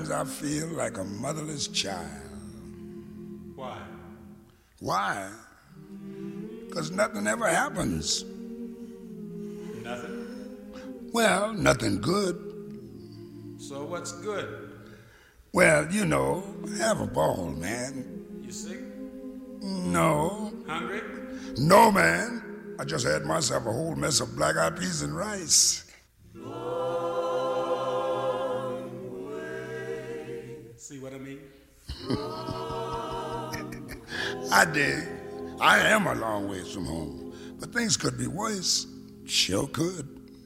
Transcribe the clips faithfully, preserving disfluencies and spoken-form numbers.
Sometimes I feel like a motherless child. Why? Why? Because nothing ever happens. Nothing? Well, nothing good. So what's good? Well, you know, have a ball, man. You sick? No. Hungry? No, man. I just had myself a whole mess of black-eyed peas and rice. See what I mean? I dig. I am a long ways from home, but things could be worse. Sure could.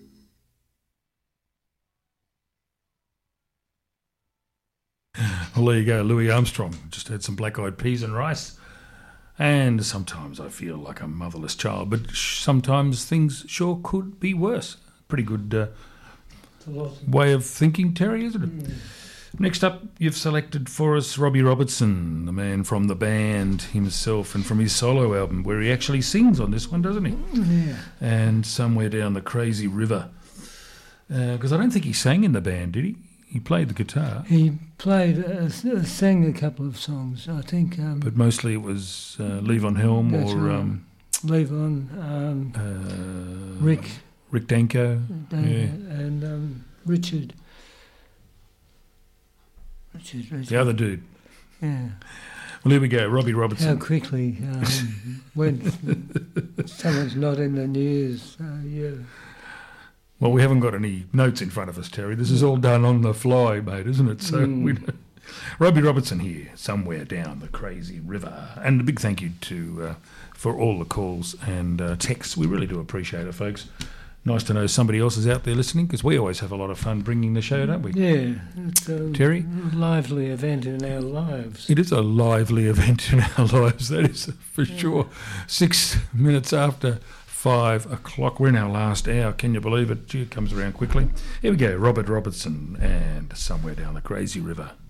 Well, there you go, Louis Armstrong. Just had some black-eyed peas and rice. And sometimes I feel like a motherless child, but sh- sometimes things sure could be worse. Pretty good uh, way of thinking, Terry, isn't it? Mm. Next up, you've selected for us Robbie Robertson, the man from the band himself and from his solo album, where he actually sings on this one, doesn't he? Yeah. And Somewhere Down the Crazy River. Because uh, I don't think he sang in the band, did he? He played the guitar. He played, uh, sang a couple of songs, I think. Um, but mostly it was uh, Levon Helm or... Right. Um, Levon, um, uh, Rick. Rick Danko. Danko yeah. And um, Richard. Richard, Richard. The other dude. Yeah. Well, here we go, Robbie Robertson. How quickly um, when someone's not in the news, uh, yeah. Well, we haven't got any notes in front of us, Terry. This is all done on the fly, mate, isn't it? So mm. we don't... Robbie Robertson here, Somewhere Down the Crazy River. And a big thank you to uh, for all the calls and uh, texts. We really do appreciate it, folks. Nice to know somebody else is out there listening, because we always have a lot of fun bringing the show, don't we? Yeah. It's a Terry? lively event in our lives. It is a lively event in our lives, that is for yeah. sure. Six minutes after five o'clock. We're in our last hour. Can you believe it? Gee, it comes around quickly. Here we go. Robert Robertson and Somewhere Down the Crazy River.